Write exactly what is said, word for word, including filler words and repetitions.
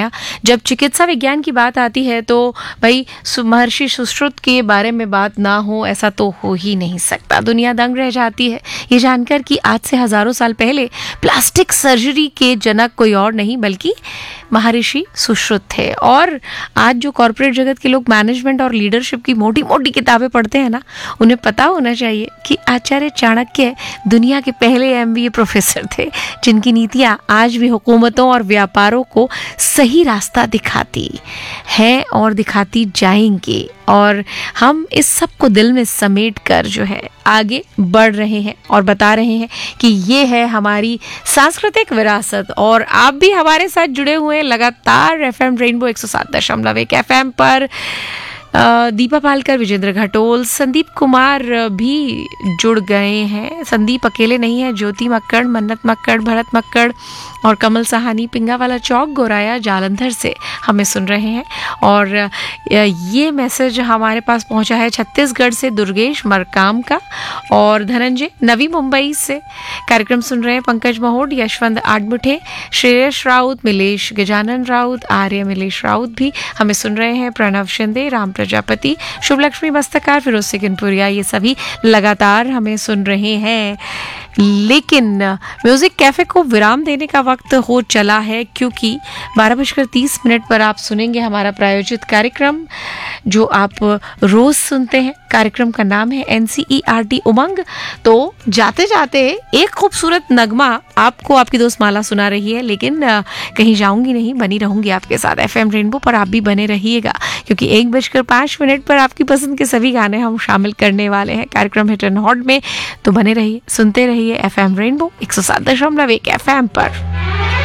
बनाया। जब चिकित्सा विज्ञान की बात आती है तो भाई महर्षि सुश्रुत के बारे में बात ना हो ऐसा तो हो ही नहीं सकता। दुनिया दंग रह जाती है ये जानकर कि आज से हजारों साल पहले प्लास्टिक सर्जरी के जनक कोई और नहीं बल्कि महर्षि सुश्रुत थे। और आज जो कॉर्पोरेट जगत के लोग मैनेजमेंट और लीडरशिप की मोटी मोटी किताबें पढ़ते हैं ना, उन्हें पता होना चाहिए कि आचार्य चाणक्य दुनिया के पहले एमबीए प्रोफेसर थे जिनकी नीतियां आज भी हुकूमतों और व्यापारों को सही रास्ता दिखाती है और दिखाती जाएंगी। और हम इस सब को दिल में समेट कर जो है आगे बढ़ रहे हैं और बता रहे हैं कि ये है हमारी सांस्कृतिक विरासत। और आप भी हमारे साथ जुड़े हुए हैं लगातार एफएम रेनबो एक सौ सात दशमलव एक एफएम पर। दीपा पालकर, विजेंद्र घटोल, संदीप कुमार भी जुड़ गए हैं। संदीप अकेले नहीं है, ज्योति मक्कड़, मन्नत मक्कड़, भरत मक्कड़ और कमल सहानी पिंगावाला चौक गोराया जालंधर से हमें सुन रहे हैं। और ये मैसेज हमारे पास पहुंचा है छत्तीसगढ़ से दुर्गेश मरकाम का और धनंजय नवी मुंबई से कार्यक्रम सुन रहे हैं। पंकज महोड, यशवंत आडमुठे, श्रेयस राउत, मिलेश गजानन राउत, आर्य मिलेश राउत भी हमें सुन रहे हैं। प्रणव शिंदे, राम प्रजापति, शुभलक्ष्मी मस्तकार, फिरोज सिकनपुरिया, ये सभी लगातार हमें सुन रहे हैं। लेकिन म्यूजिक कैफे को विराम देने का वक्त हो चला है क्योंकि बारह बजकर तीस मिनट पर आप सुनेंगे हमारा प्रायोजित कार्यक्रम जो आप रोज सुनते हैं। कार्यक्रम का नाम है एनसीईआरटी उमंग। तो जाते जाते एक खूबसूरत नगमा आपको आपकी दोस्त माला सुना रही है, लेकिन कहीं जाऊंगी नहीं, बनी रहूंगी आपके साथ एफएम रेनबो पर। आप भी बने रहिएगा क्योंकि एक बजकर पाँच मिनट पर आपकी पसंद के सभी गाने हम शामिल करने वाले हैं कार्यक्रम हिट एंड हॉट में। तो बने रहिए, सुनते रहिए एफएम रेनबो एक सौ सात दशमलव एक एफएम पर।